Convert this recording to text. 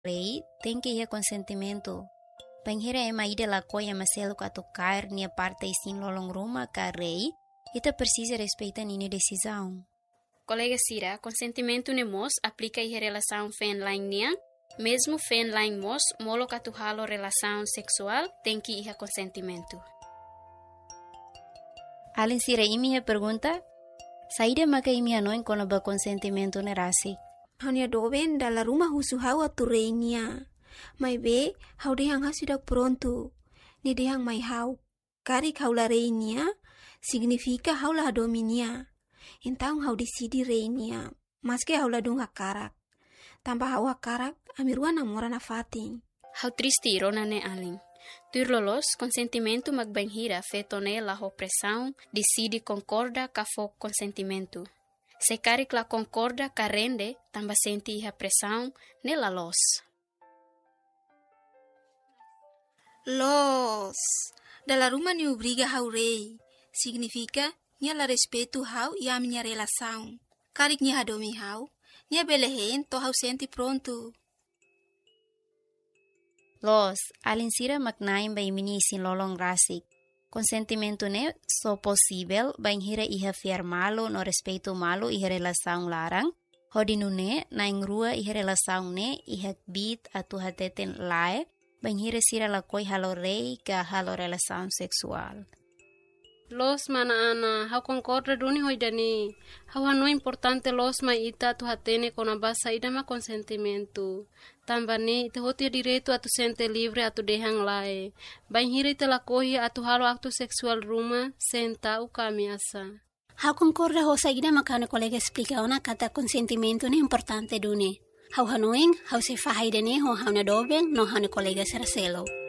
rei tem que ir consentimento. Penghira ema ide la coia maselo ka tocar nia parte sin lolong rumah ka rei, ita precisa respeitar nini decisão. Colega Cira, consentimento ne mos aplica em relação fen lain nia, mesmo fen lain mos molo ka tu halo relação sexual tem que ir consentimento. Alin Cira imi a pergunta, saída maka imi anoin kono ba consentimento ne rasi. Hanya doben dalam rumah husu hawa tu reinia. Mai be, hau dehang hasudak pronto. Ni dehang mai hau. Karik haula reinia, significa haula dominia. Então hau decidi reinia. Mas que haula dung hakarak. Tambah hau hakarak, amiruan namora na fating. Hau triste irona ne alin. Tur lolos, consentimento magbanhira fetone la opressão, decide concorda ka fo consentimento. Se karik la concorda ka rende, tamba senti a pressão nela los. Los. Dalam rumah ni obriga hau rei. Significa, nia la respeito hau e a minha relação. Karik nia hadomi hau, nia belehen to hau senti pronto. Los, alin Cira magnaim ba imini sin lolong rasik. Consentimento ne so possível banhira iha firmalo no respeito malo iha relação larang. Hodinu ne na ingrua iha relação ne iha bit atu hateten lae. Banhira Cira la koi halo rei ka halo relação sexual. Los mana ana, hau concorda duni hoidani. Hau hanu importante los ma ita tu hatene con a basa ida ma consentimento. Tambani ite hoti direito atu sente livre atu dehang lae. Banhira ite la kohi atu halo acto sexual ruma senta u kamiasa. Hau concorda ho saída makane colega explica ona kata consentimento ne importante duni. Hau hanuing, hau se fahaidane ho hau na dobeng no hau ne colega seraselo.